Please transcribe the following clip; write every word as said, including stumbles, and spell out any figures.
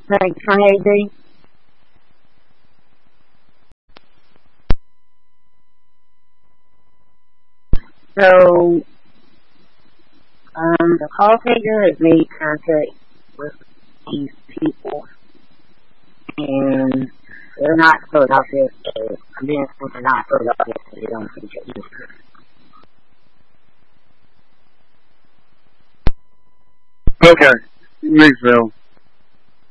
Thanks for A D. So, um, the call taker has made contact with these people, and they're not Philadelphia, so I'm being told they're not Philadelphia, so they don't feature either. Okay, Maysville.